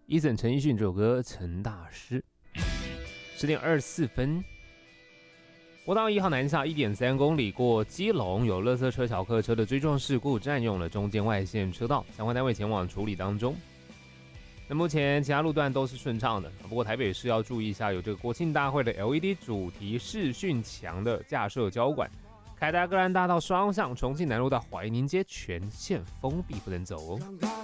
Eason 陈奕迅这首歌《陈大师》。10点24分，国道1号南下 1.3 公里过基隆，有垃圾车、小客车的追撞事故，占用了中间外线车道，相关单位前往处理当中。那目前其他路段都是顺畅的，不过台北市要注意一下，有这个国庆大会的 LED 主题视讯墙的架设交管，凯达格兰大道双向、重庆南路到怀宁街全线封闭，不能走哦。